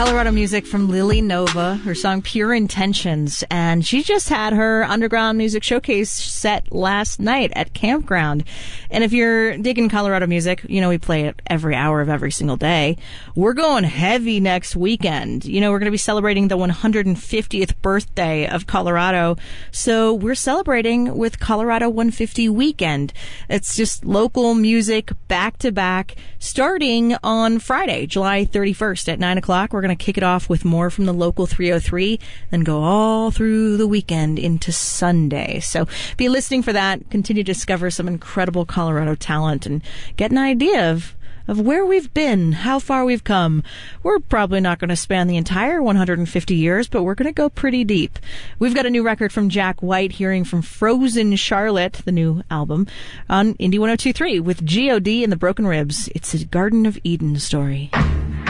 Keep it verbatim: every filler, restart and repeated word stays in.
Colorado music from Lily Nova, her song Pure Intentions, and she just had her Underground Music Showcase set last night at Campground. And if you're digging Colorado music, you know we play it every hour of every single day. We're going heavy next weekend. You know, we're going to be celebrating the one hundred fiftieth birthday of Colorado, so we're celebrating with Colorado one fifty Weekend. It's just local music back to back, starting on Friday, July thirty-first at nine o'clock. We're going to kick it off with more from the local three oh three, then go all through the weekend into Sunday. So be listening for that. Continue to discover some incredible Colorado talent and get an idea of of where we've been, how far we've come. We're probably not going to span the entire one hundred fifty years, but we're going to go pretty deep. We've got a new record from Jack White, hearing from Frozen Charlotte, the new album, on Indie one oh two point three with G O D and the Broken Ribs. It's a Garden of Eden story.